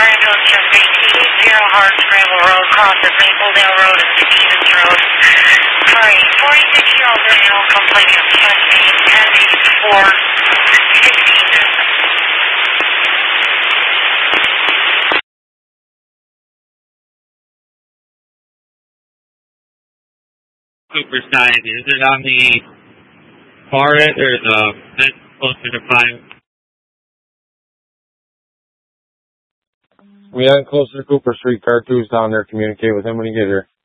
Ambulance just 880 Hard Scramble Road, crosses Mapledale Road and Stevens Road. Sorry, 46-year-old male complaining of chest pain, 1084, 16. Cooper side, is it on the far end or the end closer to 5? We have closer to Cooper Street. Car 2's down there. Communicate with him when you get here.